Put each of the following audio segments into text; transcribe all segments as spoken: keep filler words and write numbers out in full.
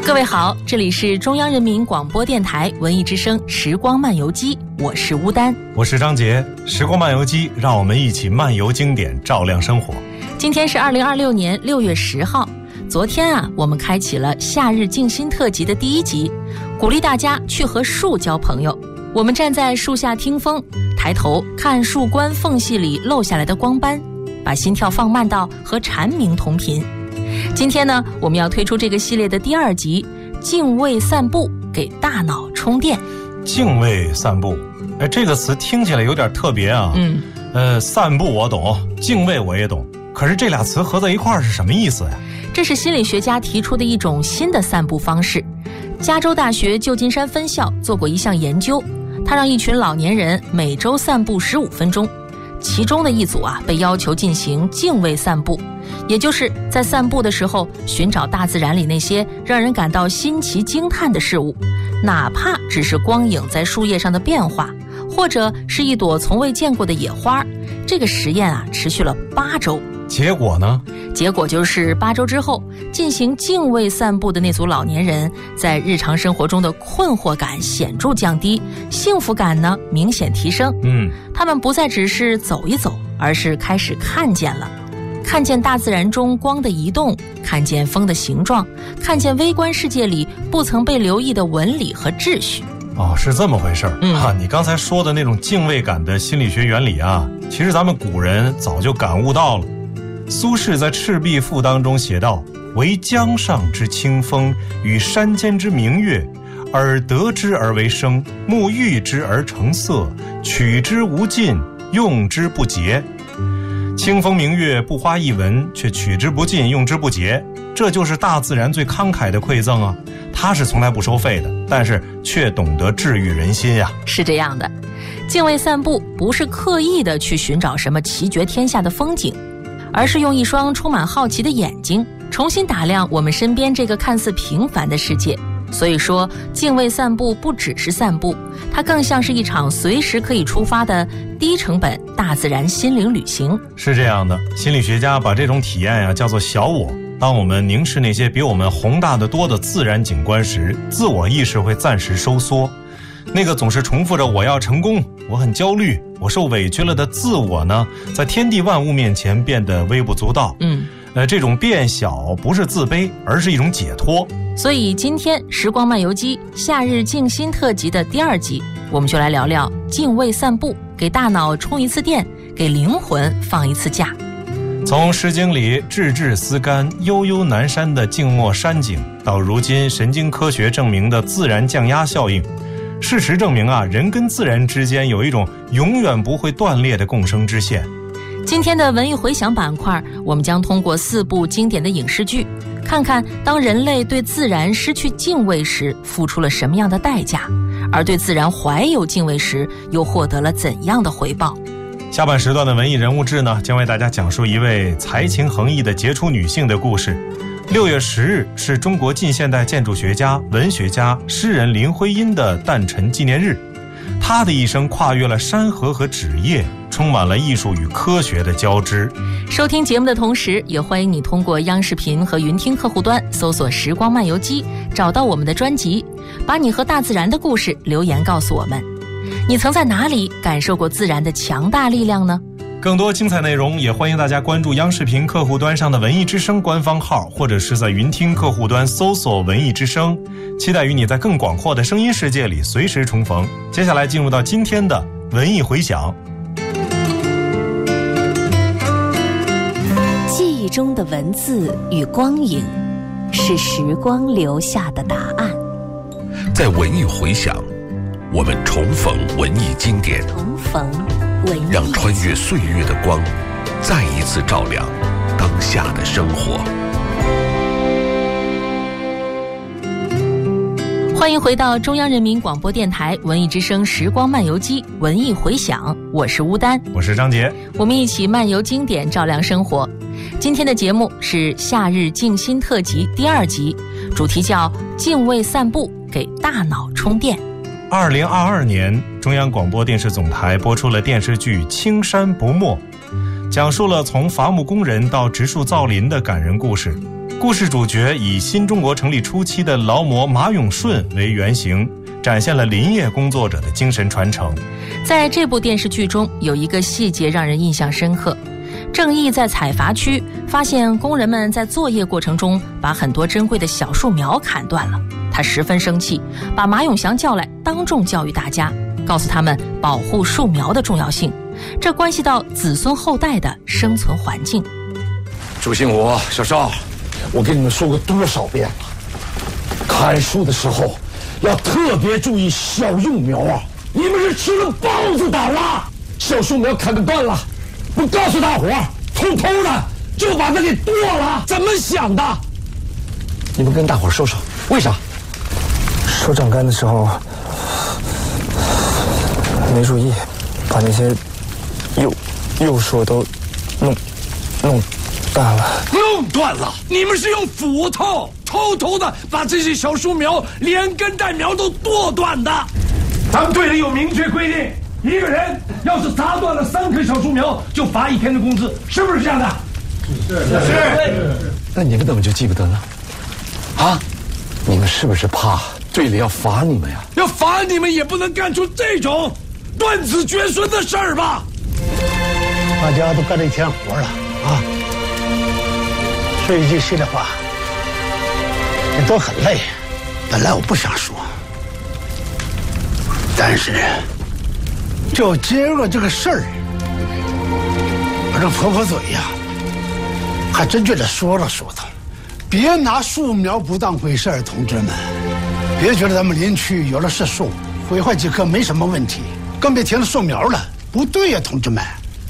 各位好，这里是中央人民广播电台文艺之声时光漫游记，我是乌丹， 我是张杰。时光漫游记，让我们一起漫游经典，照亮生活。 今天是二零二六年六月十号，昨天啊，我们开启了夏日静心特辑的第一集，鼓励大家去和树交朋友。我们站在树下听风，抬头看树冠缝隙里漏下来的光斑，把心跳放慢到和蝉鸣同频。今天呢，我们要推出这个系列的第二集，静味散步，给大脑充电。 静味散步，哎，这个词听起来有点特别啊。 嗯， 呃，散步我懂，静味我也懂，可是这俩词合在一块儿是什么意思呀？ 这是心理学家提出的一种新的散步方式。加州大学旧金山分校做过一项研究，他让一群老年人每周散步十五分钟，其中的一组啊被要求进行静味散步，也就是在散步的时候寻找大自然里那些让人感到新奇惊叹的事物，哪怕只是光影在树叶上的变化，或者是一朵从未见过的野花。这个实验啊持续了八周。 结果呢？ 结果就是八周之后，进行静味散步的那组老年人在日常生活中的困惑感显著降低，幸福感呢明显提升。 嗯， 他们不再只是走一走，而是开始看见了，看见大自然中光的移动，看见风的形状，看见微观世界里不曾被留意的纹理和秩序。 哦，是这么回事儿。 嗯啊，你刚才说的那种敬畏感的心理学原理啊，其实咱们古人早就感悟到了。苏轼在《赤壁赋》当中写道：“惟江上之清风，与山间之明月，耳得之而为声，目遇之而成色，取之无尽，用之不竭。”清风明月不花一文，却取之不尽，用之不竭，这就是大自然最慷慨的馈赠啊！它是从来不收费的，但是却懂得治愈人心呀。 是这样的，静味散步不是刻意的去寻找什么奇绝天下的风景，而是用一双充满好奇的眼睛，重新打量我们身边这个看似平凡的世界。所以说，静味散步不只是散步，它更像是一场随时可以出发的低成本大自然心灵旅行。 是这样的，心理学家把这种体验呀、啊、叫做小我。当我们凝视那些比我们宏大得多的自然景观时，自我意识会暂时收缩。那个总是重复着我要成功，我很焦虑，我受委屈了的自我呢，在天地万物面前变得微不足道。 嗯， 呃，这种变小不是自卑，而是一种解脱。 所以今天时光漫游记夏日静心特辑的第二集，我们就来聊聊静味散步，给大脑充一次电，给灵魂放一次假。 从《诗经》里质质思甘、悠悠南山的静默山景，到如今神经科学证明的自然降压效应，事实证明啊，人跟自然之间有一种永远不会断裂的共生之线。 今天的文艺回响板块，我们将通过四部经典的影视剧，看看当人类对自然失去敬畏时付出了什么样的代价，而对自然怀有敬畏时又获得了怎样的回报。 下半时段的文艺人物志呢，将为大家讲述一位才情横溢的杰出女性的故事。六月十日是中国近现代建筑学家、文学家、诗人林徽因的诞辰纪念日。她的一生跨越了山河和纸业，充满了艺术与科学的交织。 收听节目的同时，也欢迎你通过央视频和云听客户端搜索时光漫游记，找到我们的专辑，把你和大自然的故事留言告诉我们。你曾在哪里感受过自然的强大力量呢？ 更多精彩内容也欢迎大家关注央视频客户端上的文艺之声官方号，或者是在云听客户端搜索文艺之声，期待与你在更广阔的声音世界里随时重逢。接下来进入到今天的文艺回响。 记忆中的文字与光影，是时光留下的答案。 在文艺回响，我们重逢文艺经典， 重逢文艺， 让穿越岁月的光再一次照亮当下的生活。 欢迎回到中央人民广播电台文艺之声时光漫游记文艺回响，我是乌丹， 我是张杰， 我们一起漫游经典，照亮生活。今天的节目是夏日静心特辑第二集，主题叫静味散步，给大脑充电。 二零二二年，中央广播电视总台播出了电视剧《青山不没》，讲述了从伐木工人到植树造林的感人故事。 故事主角以新中国成立初期的劳模马永顺为原型，展现了林业工作者的精神传承。 在这部电视剧中，有一个细节让人印象深刻。郑义在采伐区发现工人们在作业过程中把很多珍贵的小树苗砍断了，他十分生气，把马永祥叫来，当众教育大家，告诉他们保护树苗的重要性，这关系到子孙后代的生存环境。 朱兴武、小邵，我跟你们说过多少遍了，砍树的时候要特别注意小幼苗啊！你们是吃了豹子胆了，小树苗砍个断了，不告诉大伙儿，偷偷的就把它给剁了，怎么想的？你们跟大伙儿说说，为啥？ 收长杆的时候没注意，把那些幼幼树都弄弄断了。 弄断了？你们是用斧头偷偷的把这些小树苗连根带苗都剁断的。咱们队里有明确规定，一个人要是砸断了三棵小树苗，就罚一天的工资，是不是这样的？是是是。那你们怎么就记不得了？啊？你们是不是怕队里要罚你们呀？要罚你们也不能干出这种断子绝孙的事儿吧？ 大家都干了一天活了啊！说一句心里话，这都很累。本来我不想说，但是就今儿个这个事儿，我这婆婆嘴呀，还真就得说了说道。别拿树苗不当回事儿，同志们，别觉得咱们林区有的是树，毁坏几棵没什么问题，更别提了树苗了。不对呀，同志们，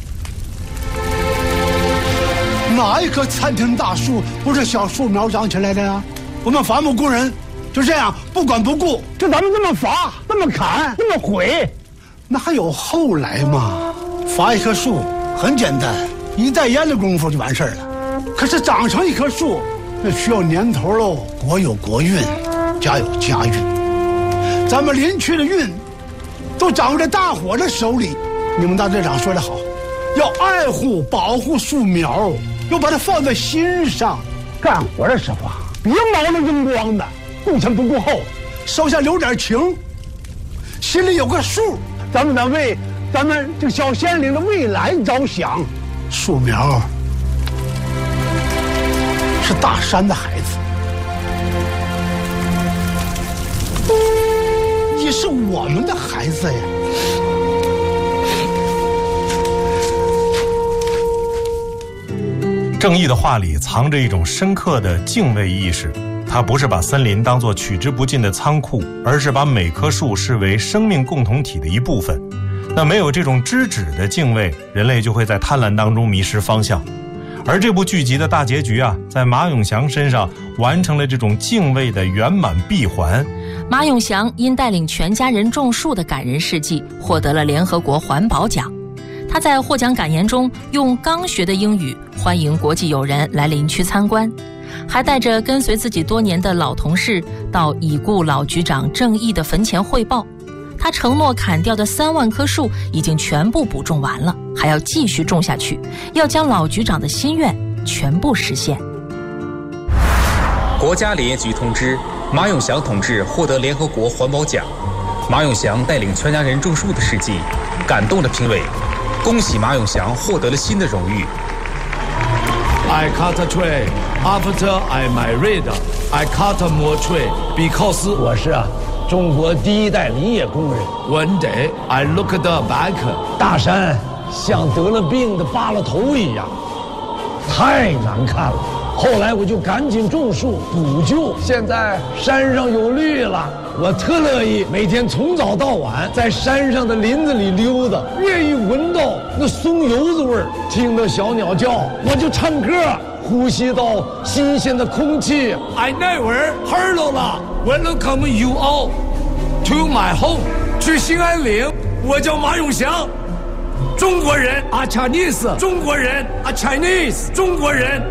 哪一棵参天大树不是小树苗长起来的呀？我们伐木工人就这样不管不顾，就咱们这么伐、这么砍、这么毁，那还有后来吗？伐一棵树很简单，一袋烟的功夫就完事儿了。可是长成一棵树，那需要年头喽，国有国运，家有家运。咱们林区的运都掌握在大伙的手里。你们大队长说得好，要爱护保护树苗，要把它放在心上。干活的时候啊，别毛了扔光的，顾前不顾后，手下留点情，心里有个数。咱们得为咱们这个小县里的未来着想。树苗是大山的孩子，也是我们的孩子呀。 郑义的话里藏着一种深刻的敬畏意识，他不是把森林当作取之不尽的仓库，而是把每棵树视为生命共同体的一部分。那没有这种知止的敬畏，人类就会在贪婪当中迷失方向。而这部剧集的大结局啊，在马永祥身上完成了这种敬畏的圆满闭环。 马永祥因带领全家人种树的感人事迹，获得了联合国环保奖。他在获奖感言中用刚学的英语欢迎国际友人来林区参观，还带着跟随自己多年的老同事到已故老局长郑义的坟前汇报。他承诺砍掉的三万棵树已经全部补种完了，还要继续种下去，要将老局长的心愿全部实现。 国家林业局通知，马永祥同志获得联合国环保奖。马永祥带领全家人种树的事迹感动了评委，恭喜马永祥获得了新的荣誉。 I cut a tree after I married. I cut more tree because 我是啊，中国第一代林业工人。 One day I looked back. 大山像得了病的扒了头一样，太难看了。后来我就赶紧种树补救，现在山上有绿了，我特乐意每天从早到晚在山上的林子里溜达，越一闻到那松油子味儿，听到小鸟叫，我就唱歌，呼吸到新鲜的空气。 I never heard of welcome you all to my home. 去兴安岭，我叫马永祥，中国人啊 Chinese， 中国人啊 Chinese， 中国人。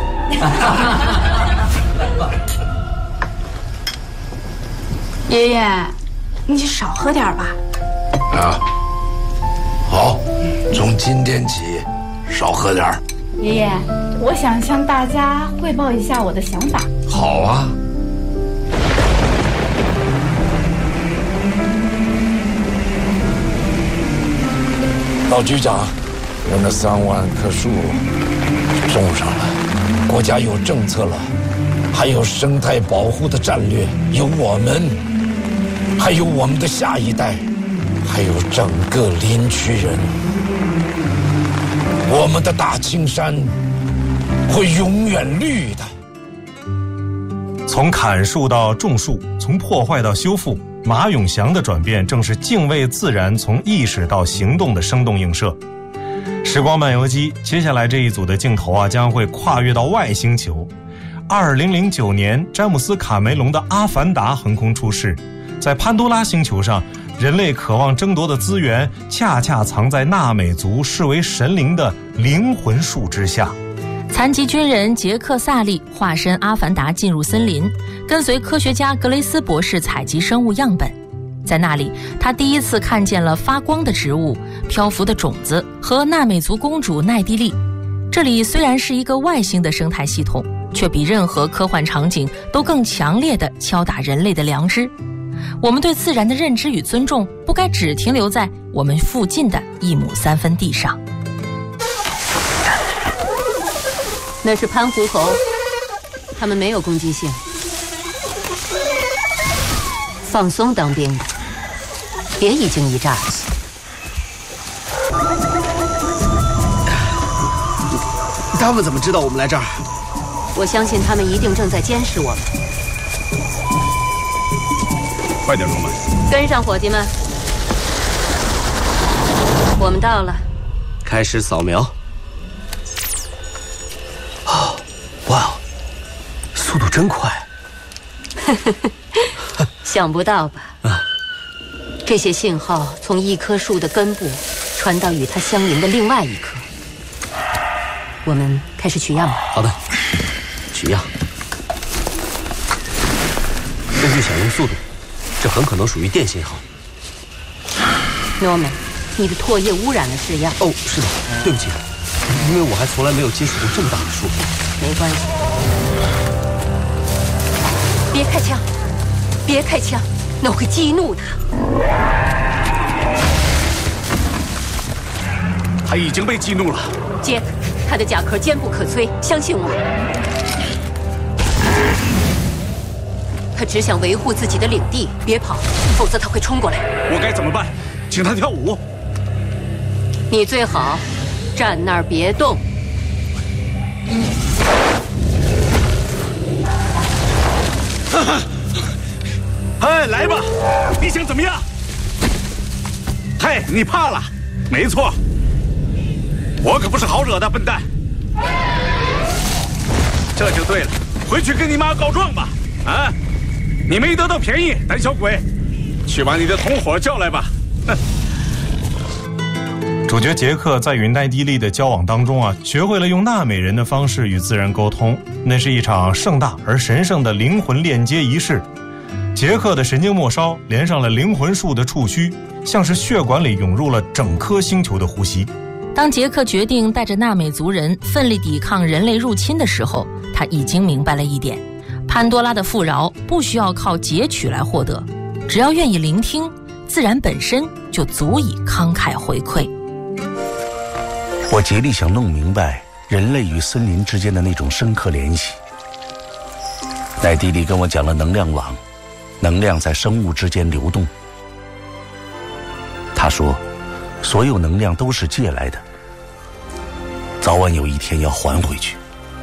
爷爷，你就少喝点吧。 啊，好，从今天起少喝点。 爷爷。 我想向大家汇报一下我的想法。 好啊。 老局长，我那三万棵树种上了，国家有政策了，还有生态保护的战略，有我们，还有我们的下一代，还有整个林区人。我们的大青山会永远绿的。 从砍树到种树，从破坏到修复，马永祥的转变正是敬畏自然从意识到行动的生动映射。时光漫游记，接下来这一组的镜头啊，将会跨越到外星球。二零零九年，詹姆斯·卡梅隆的《阿凡达》横空出世，在潘多拉星球上，人类渴望争夺的资源，恰恰藏在纳美族视为神灵的灵魂树之下。 残疾军人杰克·萨利化身阿凡达进入森林，跟随科学家格雷斯博士采集生物样本。在那里，他第一次看见了发光的植物、漂浮的种子和纳美族公主奈蒂利。这里虽然是一个外星的生态系统，却比任何科幻场景都更强烈地敲打人类的良知。我们对自然的认知与尊重，不该只停留在我们附近的一亩三分地上。 那是潘狐猴，它们没有攻击性，放松当兵的，别一惊一乍。 他们怎么知道我们来这儿？ 我相信他们一定正在监视我们。 快点，龙们， 跟上，伙计们，我们到了。 开始扫描。哦，哇，速度真快！ 想不到吧？啊！这些信号从一棵树的根部传到与它相邻的另外一棵。我们开始取样吧。 好的，取样。根据响应速度，这很可能属于电信号。 Norman， 你的唾液污染了试样。 哦，是的，对不起，因为我还从来没有接触过这么大的树。 没关系。别开枪，别开枪，那会激怒他。 他已经被激怒了。 杰克，他的甲壳坚不可摧，相信我。他只想维护自己的领地，别跑，否则他会冲过来。 我该怎么办？请他跳舞。 你最好站那儿别动。 哎，来吧，你想怎么样？嘿，你怕了？没错，我可不是好惹的，笨蛋。这就对了，回去跟你妈告状吧。啊，你没得到便宜，胆小鬼，去把你的同伙叫来吧。哼。 主角杰克在与奈蒂利的交往当中啊，学会了用纳美人的方式与自然沟通。那是一场盛大而神圣的灵魂链接仪式。杰克的神经末梢连上了灵魂树的触须，像是血管里涌入了整颗星球的呼吸。 当杰克决定带着纳美族人奋力抵抗人类入侵的时候，他已经明白了一点：潘多拉的富饶不需要靠截取来获得，只要愿意聆听，自然本身就足以慷慨回馈。 我竭力想弄明白人类与森林之间的那种深刻联系。奈蒂利跟我讲了能量网，能量在生物之间流动。他说，所有能量都是借来的，早晚有一天要还回去。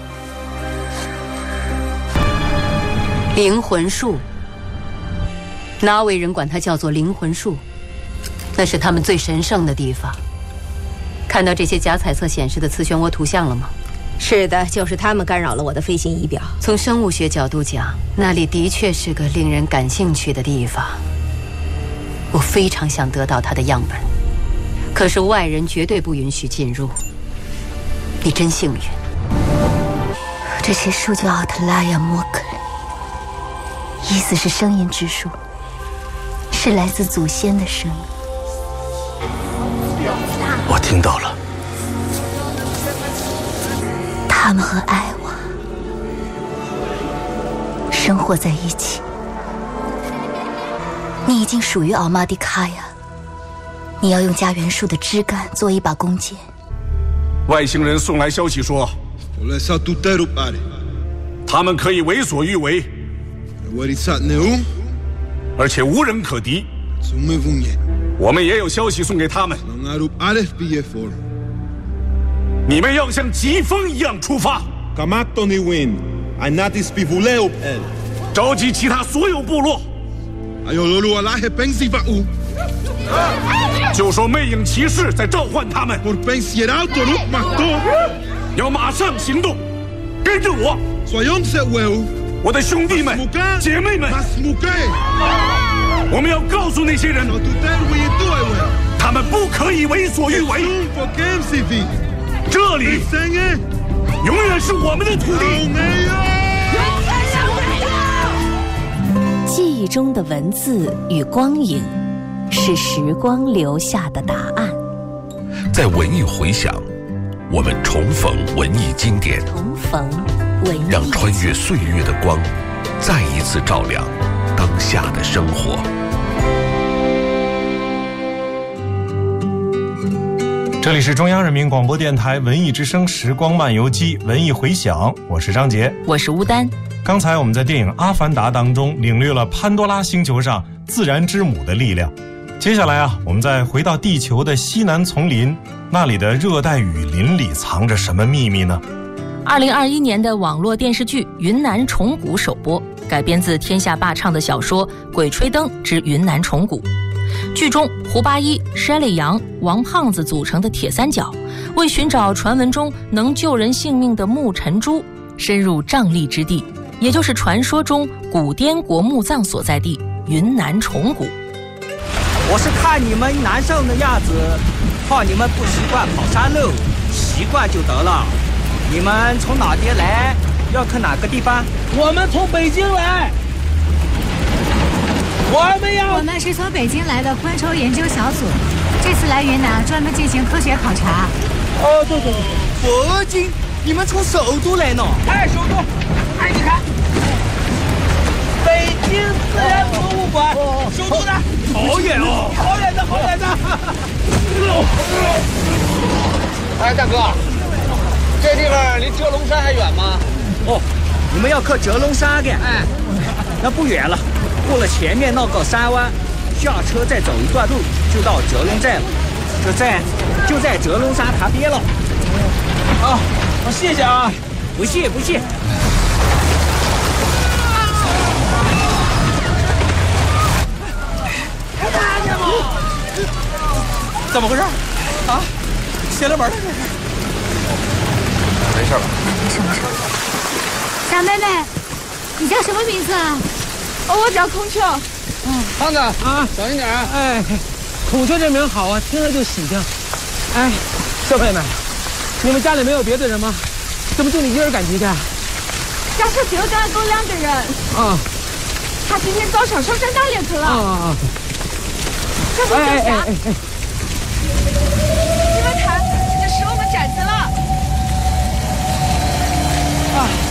灵魂树，纳维人管它叫做灵魂树，那是他们最神圣的地方。看到这些假彩色显示的磁漩涡图像了吗？ 是的，就是他们干扰了我的飞行仪表。 从生物学角度讲，那里的确是个令人感兴趣的地方。我非常想得到它的样本，可是外人绝对不允许进入。你真幸运。 这些树叫奥特拉亚莫克里，意思是声音之树，是来自祖先的声音。 我听到了， 他他们和艾娃生活在一起。你已经属于奥玛迪卡呀，你要用家园树的枝干做一把弓箭。 外星人送来消息说，他们可以为所欲为，而且无人可敌。我们也有消息送给他们，你们要像疾风一样出发，召集其他所有部落，就说魅影骑士在召唤他们，要马上行动，跟着我，我的兄弟们、姐妹们，我们要告诉那些人，他们不可以为所欲为，这里永远是我们的土地。 记忆中的文字与光影，是时光留下的答案。 在文艺回响，我们重逢文艺经典， 重逢文艺， 让穿越岁月的光再一次照亮当下的生活。 这里是中央人民广播电台文艺之声时光漫游记文艺回响，我是张杰， 我是吴丹。 刚才我们在电影《阿凡达》当中领略了潘多拉星球上自然之母的力量。接下来啊，我们再回到地球的西南丛林，那里的热带雨林里藏着什么秘密呢？ 二零二一年的网络电视剧《云南虫谷》首播，改编自天下霸唱的小说《鬼吹灯之云南虫谷》。剧中胡八一、山里阳、王胖子组成的铁三角，为寻找传闻中能救人性命的木尘珠，深入瘴疠之地，也就是传说中古滇国墓葬所在地云南虫谷。 我是看你们难受的样子，怕你们不习惯跑山路，习惯就得了。你们从哪边来？要去哪个地方？ 我们从北京来。我们要我们是从北京来的昆虫研究小组，这次来云南专门进行科学考察。 哦，对对对， 北京，你们从首都来呢？ 哎，首都，哎，你看，北京自然博物馆，哦、首都的， 好远哦， 好远的，好远的。 哎，大哥，这地方离折龙山还远吗？ 哦，你们要去折龙山的？哎，那不远了。过了前面那个山湾，下车再走一段路就到折龙寨了。这站就在折龙山旁边了。 啊，我谢谢啊， 不谢不谢。 看见吗？ 怎么回事？啊，掀了门了这是？ 没事吧？ 没事没事。小妹妹，你叫什么名字啊？ 哦，我叫孔雀。 嗯，胖子啊，小心点。哎，孔雀这名好啊，听了就喜庆。哎，小妹妹，你们家里没有别的人吗？怎么就你一人赶集去？ 家是只有咱狗两个人。 啊。 他今天早上上山打猎去了。 啊啊啊！ 这不这下。 哎哎哎哎！ 你们看，这是我们寨子了。 啊。